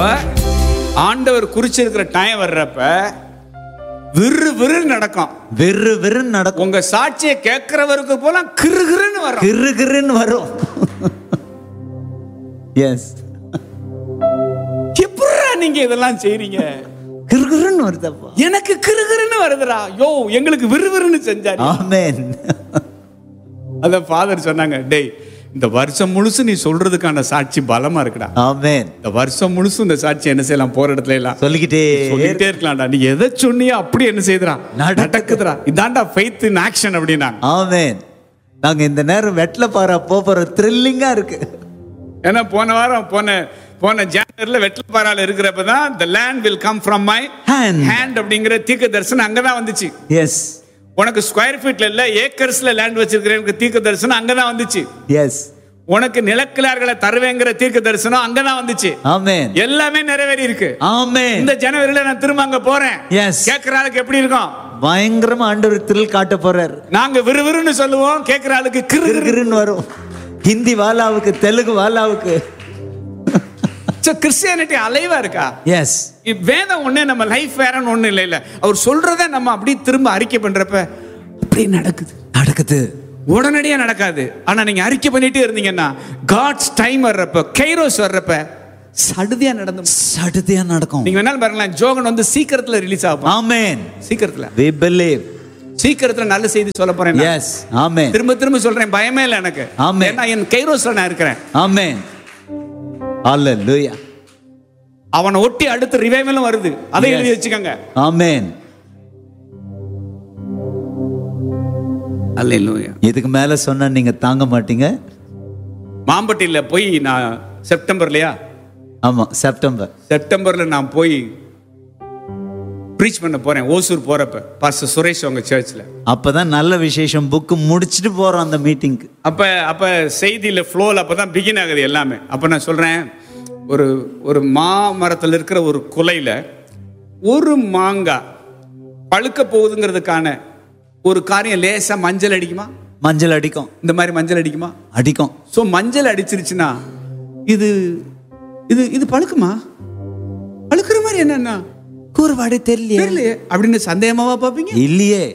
ஆண்டவர் குறிச்சிருக்கிற டைம் வர்றப்ப விறு விறு நடக்கும். விறு விறு நடக்கும். உங்க சாட்சியை கேட்கிறவருக்கு போல கிறுகிறுன்னு வரும். கிறுகிறுன்னு வரும். எஸ். எப்படிடா நீங்க இதெல்லாம் செய்றீங்க? கிறுகிறுன்னு வருதப்பா. எனக்கு கிறுகிறுன்னு வருதுடா. யோ, எங்களுக்கு விறுவிறுன்னு செஞ்சாரு. ஆமென். அத ஃபாதர் சொன்னாங்க, டேய் இந்த வருஷம் முழுசு நீ சொல்றதுக்கான சாட்சி பலமா இருக்குடா. ஆமென். இந்த வருஷம் முழுசு இந்த சாட்சி என்ன செய்யலாம், போற இடத்துல எல்லாம் சொல்லிக்கிட்டே இருக்கலாம்டா. நீ எதை சொன்னியோ அப்படி என்ன செய்யுதுடா, நடக்குதுடா. இதான்டா ஃபெய்த் இன் ஆக்ஷன் அப்படின்னாங்க. ஆமென். நாங்க இந்த நேரம் வெட்ல பாரா போற த்ரில்லிங்கா இருக்கு. ஏன்னா போன வாரம் போன ஜனவரில வெட்லப்பாறால இருக்கிறப்பதான் the land will come from my hand அப்படிங்கிற தீர்க்க தரிசனம் அங்கதான் வந்துச்சு. எஸ். உனக்கு ஸ்கொயர் ஃபீட்ல இல்ல ஏக்கர்ஸ்ல லேண்ட் வச்சிருக்கிறேன் தீர்க்க தரிசனம் அங்கதான் வந்துச்சு. எஸ். உனக்கு நிலக்கிழார்களை தருவேங்கிற தீர்க்க தரிசனம் அங்கதான் வந்துச்சு. ஆமென். எல்லாமே நிறைவேறி இருக்கு. ஆமென். இந்த ஜனவரில நான் திரும்ப அங்க போறேன். எஸ். கேட்கிற ஆளுக்கு எப்படி இருக்கும்? பயங்கரமா ஆண்டவர் த்ரில் காட்ட போறார். நாங்க விறுவிறுன்னு சொல்லுவோம், கேட்கிற ஆளுக்கு கிறுகிறுன்னு வரும். ஹிந்தி வாலாவுக்கு, தெலுங்கு வாலாவுக்கு. கிறிஸ்டியானிட்டி அலைவா இருக்கா? எஸ். வேதம் ஒண்ணு, நம்ம லைஃப் வேறன்னு ஒண்ணு இல்ல. அவர் சொல்றத நம்ம அப்படியே திரும்ப அறிக்கை பண்றப்ப அப்படியே நடக்குது. உடனடியா நடக்காது. ஆனா நீங்க அறிக்கை பண்ணிட்டே இருந்தீங்கன்னா காட்ஸ் டைம் வர்றப்ப, கைரோஸ் வர்றப்ப சடுதியா நடக்கும். நீங்க வேணாலும் பாருங்களேன், ஜோகன் வந்து சீக்கிரத்துல ரிலீஸ் ஆகும். ஆமென். சீக்கிரத்துல we believe. சீக்கிரத்துல நல்ல செய்தி சொல்ல போறேன். எஸ். ஆமென். திரும்ப சொல்றேன், பயமே இல்லை எனக்கு. ஆமென். ஏன்னா என் கைரோஸ்ல நான் இருக்கிறேன். ஆமென். ஹalleluya. அவனை ஒட்டி அடுத்த ரிவைவலும் வருது. அதை எழுதி வச்சுக்கோங்க. ஆமென். ஹalleluya. இதுக்கு மேல சொன்னா நீங்க தாங்க மாட்டீங்க. மாம்பட்டியில போய் நான் செப்டம்பர்லயா? ஆமா, செப்டம்பர்ல நான் போய் ப்ரீச் பண்ண போறேன். ஓசூர் போறப்ப பாஸ்டர் சுரேஷ் அவங்க சர்ச்ல. அப்பதான் நல்ல விசேஷம். புக் முடிச்சிட்டு போறோம் அந்த மீட்டிங்க்கு. அப்ப செய்தியில ஃப்ளோல அப்பதான் பிகின் ஆகுது எல்லாமே. அப்ப நான் சொல்றேன், ஒரு மாமரத்தில் இருக்கிற ஒரு குலையில ஒரு மாங்காய் பழுக்க போகுதுங்கிறதுக்கான ஒரு காரியம் லேசா மஞ்சள் அடிக்குமா? மஞ்சள் அடிக்கும். இந்த மாதிரி மஞ்சள் அடிக்குமா? அடிக்கும். சோ மஞ்சள் அடிச்சிருச்சுன்னா இது இது இது பழுக்குமா? பழுக்கிற மாதிரி என்னன்னா கூறுபாடு தெரியலையே அப்படின்னு சந்தேகமாவா பாப்பீங்க? இல்லையே.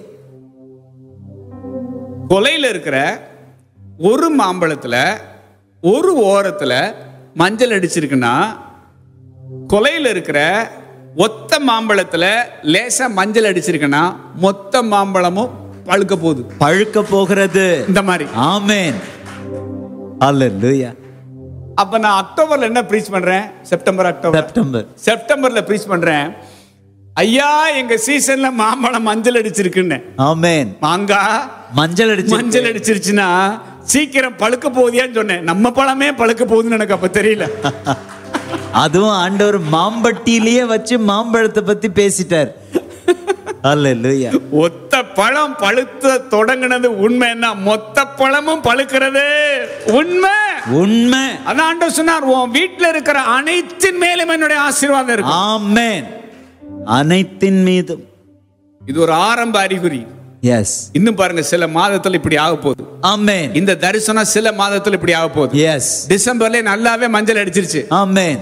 கொலையில இருக்கிற ஒரு மாம்பழத்துல ஒரு ஓரத்துல மஞ்சள் அடிச்சிருக்குன்னா, கொலையில இருக்கிற ஒத்த மாம்பழத்துல லேசா மஞ்சள் அடிச்சிருக்குன்னா மொத்த மாம்பழமும் பழுக்க போகிறது. இந்த மாதிரி. ஆமென். ஹalleluya. அப்ப நான் அக்டோபர்ல என்ன ப்ரீச் பண்றேன்? செப்டம்பர்ல ப்ரீச் பண்றேன். ஐயா, எங்க சீசன்ல மாம்பழம் மஞ்சள் அடிச்சிருக்குன்னு. ஆமென். மாங்காய் மஞ்சள் அடிச்சிருச்சுன்னா சீக்கிரம் பழுக்க போகுதியான்னு சொன்னேன். நம்ம பழமே பழுக்க போகுதுன்னு எனக்கு அப்ப தெரியல. அதுவும் ஆண்டவர் மாம்பட்டியிலேயே வச்சு மாம்பழத்தை பத்தி பேசிட்டார். ஹalleluya. ஒத்த பழம் பழுத்த தொடங்கினது உண்மைன்னா மொத்த பழமும் பழுக்கிறது உண்மை. அதான் ஆண்டவர் சொன்னார், உன் வீட்டுல இருக்கிற அனைத்தின் மேலும் என்னுடைய ஆசீர்வாதம் இருக்கு. ஆமென். அனைத்தின் மீதும். இது ஒரு ஆரம்ப அறிகுறி. எஸ். இன்னும் பாருங்க, சில மாதத்துல இப்படி ஆக போகுது. ஆமென். இந்த தரிசனம் சில மாதத்துல இப்படி ஆக போகுது. எஸ். டிசம்பர்ல நல்லாவே மஞ்சள் அடிச்சிருச்சு. ஆமென்.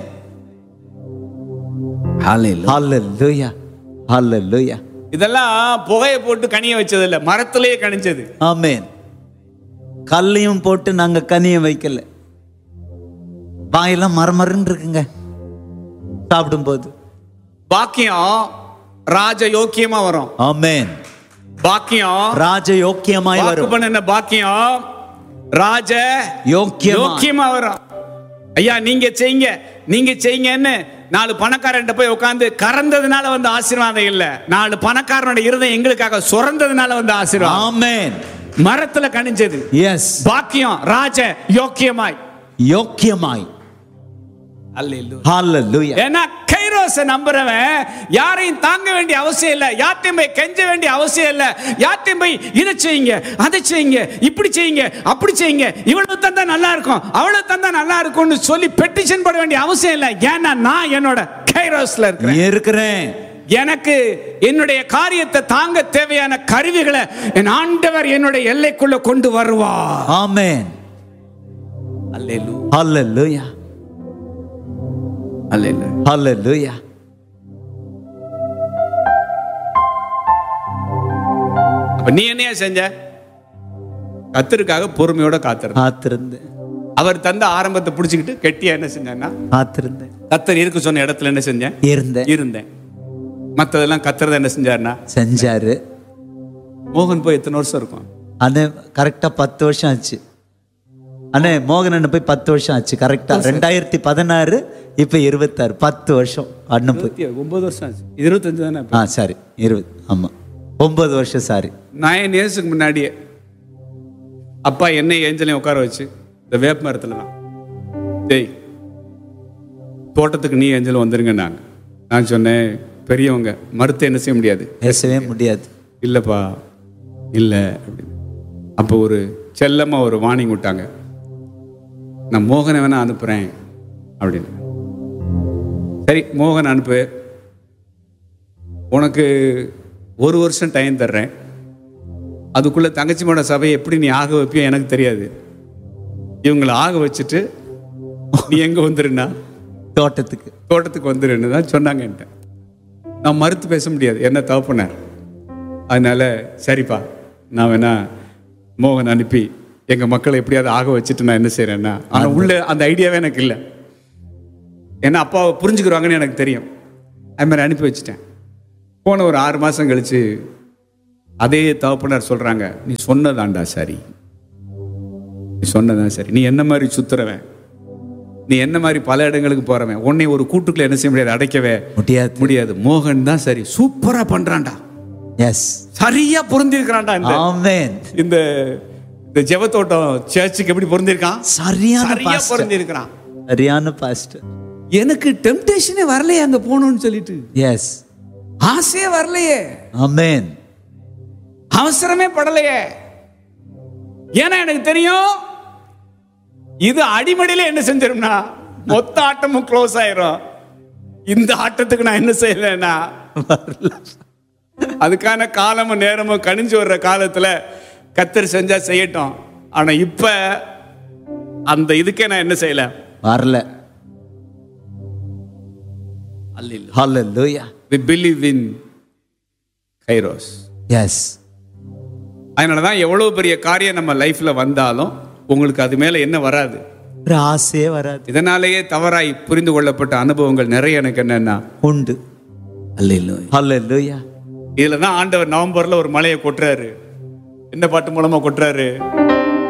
ஹalleluya. ஹalleluya. இதெல்லாம் புகையை போட்டு கனிய வச்சது இல்ல, மரத்திலேயே கனிஞ்சது. ஆமென். கல்லையும் போட்டு நாங்க கனிய வைக்கல. வாயெல்லாம் மரமரன்னு இருக்குங்க சாப்பிடும் போது. பாக்கியம் ராஜ யோக்கியமா வரும். ஆமென். பாக்கியம் ராஜ யோக்கியமாய் வரும். பண்ண பாக்கியம் ராஜ யோக்கியமா வரும். ஐயா, நீங்க செய்யுங்கன்னு 4 பணக்காரன் போய் உட்கார்ந்து கறந்ததுனால வந்த ஆசீர்வாதம் இல்ல, 4 பணக்காரனோட இருதயம் எங்களுக்காக சுரந்ததுனால வந்த ஆசீர்வாதம். ஆமென். மரத்துல கனிஞ்சது. எஸ். பாக்கியம் ராஜ யோக்கியமாய். ஹalleluya. ஏன்னா கைரோஸை நம்புறவன் யாரையும் தாங்க வேண்டிய அவசியம் இல்ல, யார்ட்டையும் போய் கெஞ்ச வேண்டிய அவசியம் இல்ல, யார்ட்டையும் போய் இதை செய்யுங்க அதை செய்யுங்க இப்படி செய்யுங்க அப்படி செய்யுங்க, இவ்வளவு தந்தா நல்லா இருக்கும் அவ்வளவு தந்தா நல்லா இருக்கும்னு சொல்லி பெட்டிஷன் போட வேண்டிய அவசியம் இல்ல. ஏன்னா நான் என்னோட கைரோஸ்ல இருக்கிறேன். எனக்கு என்னுடைய காரியத்தை தாங்க தேவையான கருவிகளை என் ஆண்டவர் என்னுடைய எல்லைக்குள்ள கொண்டு வருவார். ஆமென். ஹalleluya. அல்லேலூயா. ஹalleluya. அப்ப நீ என்னையா செஞ்ச? கர்த்தருக்காக பொறுமையோட காத்திருந்தேன். அவர் தந்த ஆரம்பத்தை பிடிச்சிக்கிட்டு கெட்டியா என்ன செஞ்சேன்னா காத்திருந்தேன். கர்த்தர் இருக்க சொன்ன இடத்துல என்ன செஞ்சேன்? இருந்தேன். மற்றதெல்லாம் கர்த்தர் என்ன செஞ்சாருன்னா செஞ்சாரு. மோகன் போய் எத்தனை வருஷம் இருக்கும்? அண்ணே கரெக்டா 10 வருஷம் ஆச்சு. அண்ணே மோகன் அண்ணன் போய் 10 வருஷம் ஆச்சு. கரெக்டா 2016 இப்ப 26 10 வருஷம் அண்ணன் போய் 9 வருஷம் ஆச்சு. 25 தானே? சாரி 20. ஆமா 9 வருஷம். சாரி 9 இயர்ஸுக்கு முன்னாடியே அப்பா என்னை ஏஞ்சலையும் உட்கார வச்சு இந்த வேப்ப மரத்துல தான், டேய் தோட்டத்துக்கு நீ ஏஞ்சலும் வந்துருங்க. நான் சொன்னேன், பெரியவங்க மறுத்து என்ன செய்ய முடியாது, பேசவே முடியாது. இல்லைப்பா இல்லை அப்படின்னு. அப்போ ஒரு செல்லமாக ஒரு வார்னிங் விட்டாங்க, நான் மோகனை வேணா அனுப்புகிறேன் அப்படின்னு. சரி மோகன் அனுப்பு, உனக்கு 1 வருஷம் டைம் தர்றேன், அதுக்குள்ளே தங்கச்சியோட சபையை எப்படி நீ ஆக வைப்பியோ எனக்கு தெரியாது, இவங்களை ஆக வச்சுட்டு நீ எங்கே வந்துருன்னா தோட்டத்துக்கு வந்துருன்னு தான் சொன்னாங்க என்கிட்ட. நான் மறுத்து பேச முடியாது, என்ன தவப்புனார். அதனால சரிப்பா நான் வேணா மோகன் அனுப்பி எங்கள் மக்களை எப்படியாவது ஆக வச்சுட்டு நான் என்ன செய்கிறேன்னா, ஆனால் உள்ள அந்த ஐடியாவே எனக்கு இல்லை, ஏன்னா அப்பாவை புரிஞ்சுக்கிறாங்கன்னு எனக்கு தெரியும். அது மாதிரி அனுப்பி வச்சுட்டேன். போன ஒரு 6 மாதம் கழிச்சு அதே தகப்பனார் சொல்கிறாங்க, நீ சொன்னதாண்டா சரி, நீ சொன்னதான் சரி, நீ என்ன மாதிரி சுத்துறவன், நீ என்ன மாதிரி பல இடங்களுக்கு போறவன், உன்னை ஒரு கூட்டுக்குள்ள என்ன செய்ய முடியாது, அடைக்கவே முடியாது. மோகன் தான் சரி, சூப்பரா பண்றான்டா, எஸ் சரியா பொருந்திருக்கிறான்டா. ஆமென். இந்த ஜெபத்தோட்டம் சர்ச்சுக்கு எப்படி பொருந்திருக்கான், சரியா பொருந்திருக்கிறான். சரியான பாஸ்டர். எனக்கு டெம்ப்டேஷனே வரலையே அங்க போகணும்னு சொல்லிட்டு, எஸ் ஆசையே வரலையே, ஆமென், அவசரமே படலையே. ஏன்னா எனக்கு தெரியும் இது அடிமடியில என்ன செஞ்சிரும்னா மொத்த ஆட்டமும் க்ளோஸ் ஆயிரும். இந்த ஆட்டத்துக்கு நான் என்ன செய்யலைன்னா அதுக்கான காலமும் நேரமும் கணிஞ்சு வர்ற காலத்துல கர்த்தர் செஞ்சா செய்யட்டும். ஆனா இப்ப அந்த இதுக்கே நான் என்ன செய்யல, வரல. ஹல்லேலூயா. We believe in Kairos. S. அதனாலதான் எவ்வளவு பெரிய காரியம் நம்ம லைஃப்ல வந்தாலும் உங்களுக்கு அது மேல என்ன வராது, ஆசையே வராது. இதனாலேயே தவறாய் புரிந்து கொள்ளப்பட்ட அனுபவங்கள் நிறைய எனக்கு என்னன்னா உண்டு. ஹல்லேலூயா. இதுலதான் ஆண்டவர் நவம்பர்ல ஒரு மலையை கொட்டுறாரு. என்ன பாட்டு மூலமா கொட்டுறாரு?